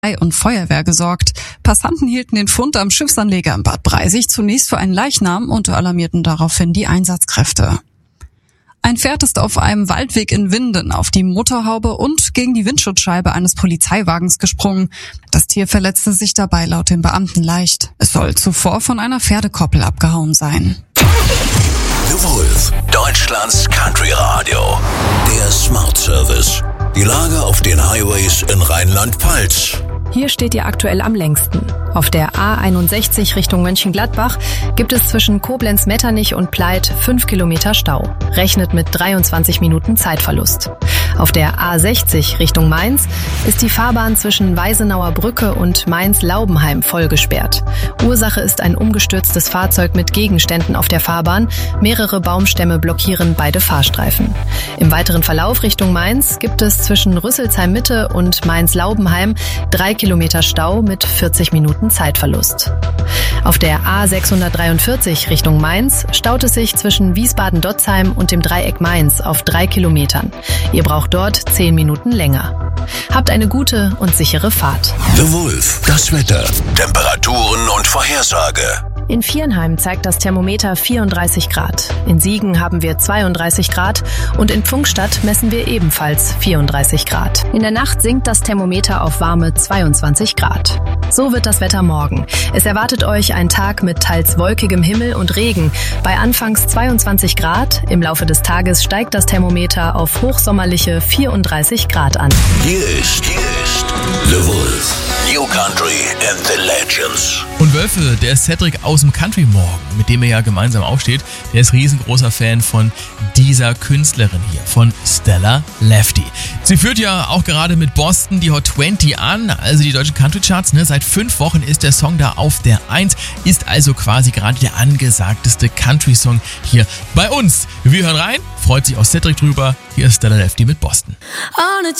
und Feuerwehr gesorgt. Passanten hielten den Fund am Schiffsanleger in Bad Breisig zunächst für einen Leichnam und alarmierten daraufhin die Einsatzkräfte. Ein Pferd ist auf einem Waldweg in Winden auf die Motorhaube und gegen die Windschutzscheibe eines Polizeiwagens gesprungen. Das Tier verletzte sich dabei laut den Beamten leicht. Es soll zuvor von einer Pferdekoppel abgehauen sein. The Wolf, Deutschlands Country Radio. Der Smart Service. Die Lage auf den Highways in Rheinland-Pfalz. Hier steht ihr aktuell am längsten. Auf der A61 Richtung Mönchengladbach gibt es zwischen Koblenz-Metternich und Pleit 5 Kilometer Stau. Rechnet mit 23 Minuten Zeitverlust. Auf der A60 Richtung Mainz ist die Fahrbahn zwischen Weisenauer Brücke und Mainz-Laubenheim voll gesperrt. Ursache ist ein umgestürztes Fahrzeug mit Gegenständen auf der Fahrbahn. Mehrere Baumstämme blockieren beide Fahrstreifen. Im weiteren Verlauf Richtung Mainz gibt es zwischen Rüsselsheim-Mitte und Mainz-Laubenheim 3 Kilometer Stau mit 40 Minuten Zeitverlust. Auf der A643 Richtung Mainz staut es sich zwischen Wiesbaden-Dotzheim und dem Dreieck Mainz auf 3 Kilometern. Ihr braucht dort 10 Minuten länger. Habt eine gute und sichere Fahrt. The Wolf, das Wetter, Temperaturen und Vorhersage. In Viernheim zeigt das Thermometer 34 Grad. In Siegen haben wir 32 Grad und in Pfungstadt messen wir ebenfalls 34 Grad. In der Nacht sinkt das Thermometer auf warme 22 Grad. So wird das Wetter morgen. Es erwartet euch ein Tag mit teils wolkigem Himmel und Regen. Bei anfangs 22 Grad. Im Laufe des Tages steigt das Thermometer auf hochsommerliche 34 Grad an. Hier ist The Wolf. New Country and the Legends. Und Wölfe, der Cedric aus dem Country Morgen, mit dem er ja gemeinsam aufsteht, der ist riesengroßer Fan von dieser Künstlerin hier, von Stella Lefty. Sie führt ja auch gerade mit Boston die Hot 20 an, also die deutschen Country Charts. Seit 5 Wochen ist der Song da auf der 1, ist also quasi gerade der angesagteste Country-Song hier bei uns. Wir hören rein, freut sich auch Cedric drüber. Hier ist Stella Lefty mit Boston. On a